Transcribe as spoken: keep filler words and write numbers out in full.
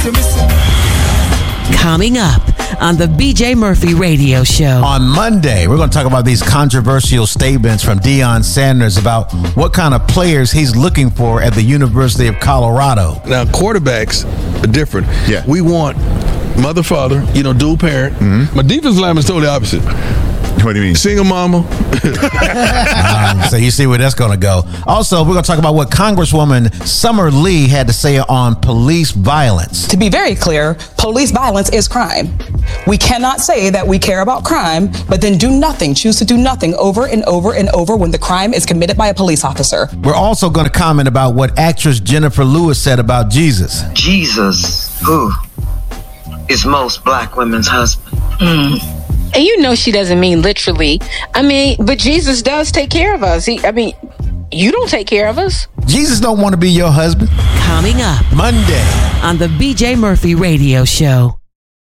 you're missing. Coming up on the B J Murphy Radio Show. On Monday, we're going to talk about these controversial statements from Deion Sanders about what kind of players he's looking for at the University of Colorado. Now, quarterbacks are different. Yeah. We want mother, father, you know, dual parent. Mm-hmm. My defensive lineman is totally opposite. What do you mean? Single mama. um, so you see where that's going to go. Also, we're going to talk about what Congresswoman Summer Lee had to say on police violence. To be very clear, police violence is crime. We cannot say that we care about crime, but then do nothing, choose to do nothing over and over and over when the crime is committed by a police officer. We're also going to comment about what actress Jennifer Lewis said about Jesus. Jesus, who is most black women's husband. Mm. And you know she doesn't mean literally. I mean, but Jesus does take care of us. He, I mean, you don't take care of us. Jesus don't want to be your husband. Coming up Monday on the B J Murphy Radio Show.